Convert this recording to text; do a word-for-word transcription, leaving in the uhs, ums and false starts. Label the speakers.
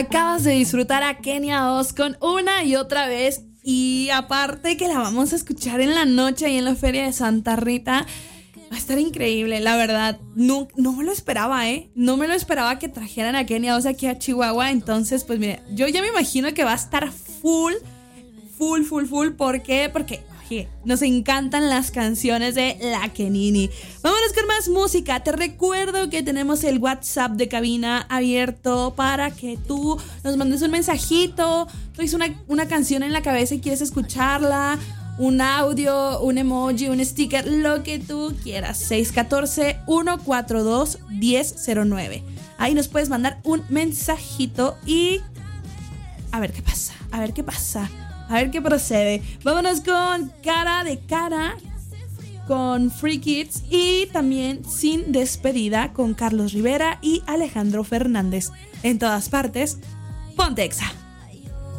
Speaker 1: Acabas de disfrutar a Kenia Oz con Una y Otra Vez. Y aparte que la vamos a escuchar en la noche ahí en la Feria de Santa Rita. Va a estar increíble, la verdad. No, no me lo esperaba, ¿eh? No me lo esperaba que trajeran a Kenia Oz aquí a Chihuahua. Entonces, pues mire, yo ya me imagino que va a estar full, full, full, full. ¿Por qué? Porque oye, nos encantan las canciones de La Kenini. Vámonos con más música. Te recuerdo que tenemos el WhatsApp de cabina abierto para que tú nos mandes un mensajito. Traes una, una canción en la cabeza y quieres escucharla, un audio, un emoji, un sticker, lo que tú quieras. seis uno cuatro, uno cuatro dos, uno cero cero nueve. Ahí nos puedes mandar un mensajito y a ver qué pasa, a ver qué pasa, a ver qué procede. Vámonos con Cara de Cara, con Free Kids y también Sin Despedida con Carlos Rivera y Alejandro Fernández. En todas partes, ponte Exa.